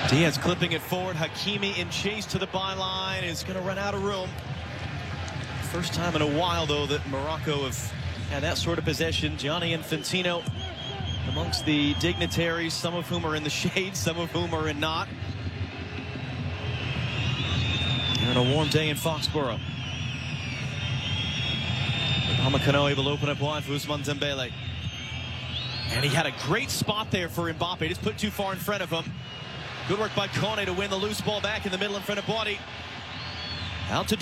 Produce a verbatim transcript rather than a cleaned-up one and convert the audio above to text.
Diaz clipping it forward. Hakimi in chase to the byline is going to run out of room. First time in a while, though, that Morocco have had that sort of possession. Gianni Infantino amongst the dignitaries, some of whom are in the shade, some of whom are in not. And a warm day in Foxborough. Upamecano able to open up wide for Ousmane Dembele. And he had a great spot there for Mbappe. Just put too far in front of him. Good work by Kone to win the loose ball back in the middle in front of Boadi. Out to